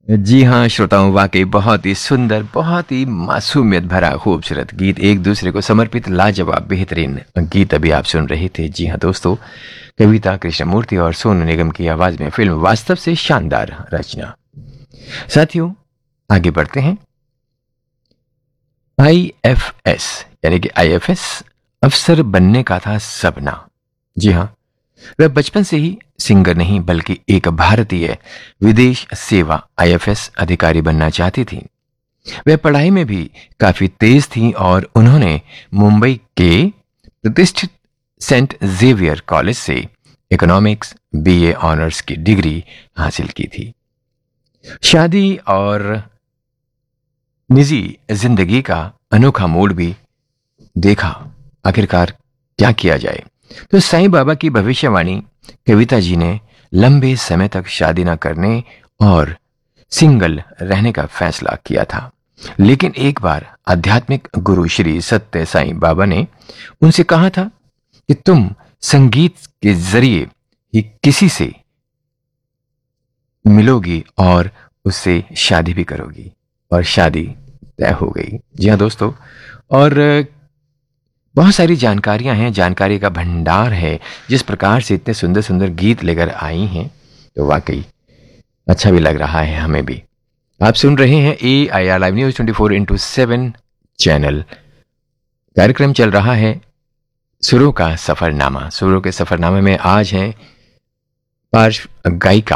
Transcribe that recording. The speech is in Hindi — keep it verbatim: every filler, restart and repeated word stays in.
जी हाँ श्रोताओं, वाकई बहुत ही सुंदर, बहुत ही मासूमियत भरा खूबसूरत गीत, एक दूसरे को समर्पित लाजवाब बेहतरीन गीत अभी आप सुन रहे थे। जी हाँ दोस्तों, कविता कृष्णमूर्ति और सोनू निगम की आवाज में फिल्म वास्तव से शानदार रचना। साथियों, आगे बढ़ते हैं। आई एफ एस यानी कि आई एफ एस अफसर बनने का था सपना। जी हाँ, वह बचपन से ही सिंगर नहीं बल्कि एक भारतीय विदेश सेवा आई एफ एस अधिकारी बनना चाहती थी। वह पढ़ाई में भी काफी तेज थी और उन्होंने मुंबई के प्रतिष्ठित सेंट जेवियर कॉलेज से इकोनॉमिक्स बी ए ऑनर्स की डिग्री हासिल की थी। शादी और निजी जिंदगी का अनोखा मोड़ भी देखा। आखिरकार क्या किया जाए, तो साईं बाबा की भविष्यवाणी कविता जी ने लंबे समय तक शादी न करने और सिंगल रहने का फैसला किया था। लेकिन एक बार आध्यात्मिक गुरु श्री सत्य साईं बाबा ने उनसे कहा था कि तुम संगीत के जरिए ही किसी से मिलोगी और उससे शादी भी करोगी, और शादी तय हो गई। जी हाँ दोस्तों, और बहुत सारी जानकारियां हैं, जानकारी का भंडार है। जिस प्रकार से इतने सुंदर सुंदर गीत लेकर आई हैं, तो वाकई अच्छा भी लग रहा है हमें भी। आप सुन रहे हैं ए I R live news twenty four into seven channel. कार्यक्रम चल रहा है सुरों का सफरनामा। सुरों के सफरनामे में आज है पार्श्व गायिका